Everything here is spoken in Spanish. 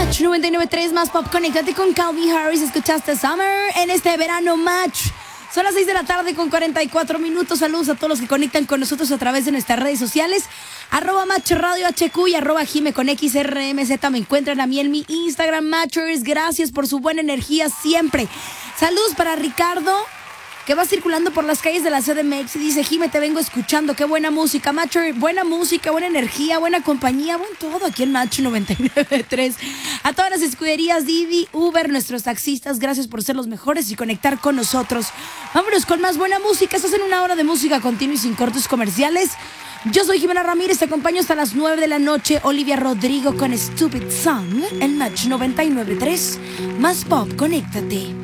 Match 99.3 más pop. Conéctate con Calvin Harris. Escuchaste Summer en este verano Match. Son las 6 de la tarde con 44 minutos. Saludos a todos los que conectan con nosotros a través de nuestras redes sociales. @Match Radio HQ y @Jime con XRMZ. Me encuentran a mí en mi Instagram, Matchers. Gracias por su buena energía siempre. Saludos para Ricardo, que va circulando por las calles de la CDMX y dice: Jime, te vengo escuchando, qué buena música, Matcher, buena música, buena energía, buena compañía, buen todo aquí en Match 99.3. A todas las escuderías, Didi, Uber, nuestros taxistas, gracias por ser los mejores y conectar con nosotros. Vámonos con más buena música. Estás en una hora de música continua y sin cortes comerciales. Yo soy Jimena Ramírez, te acompaño hasta las 9 de la noche. Olivia Rodrigo con Stupid Song en Match 99.3. Más pop, conéctate.